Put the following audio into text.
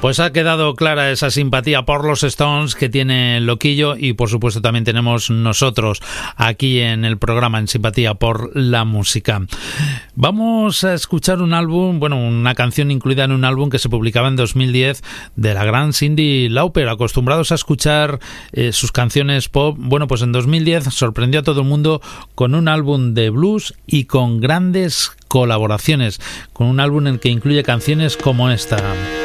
Pues ha quedado clara esa simpatía por los Stones que tiene Loquillo, y por supuesto también tenemos nosotros aquí en el programa en Simpatía por la Música. Vamos a escuchar un álbum, bueno, una canción incluida en un álbum que se publicaba en 2010 de la gran Cyndi Lauper. Acostumbrados a escuchar sus canciones pop, bueno, pues en 2010 sorprendió a todo el mundo con un álbum de blues y con grandes colaboraciones, con un álbum en el que incluye canciones como esta.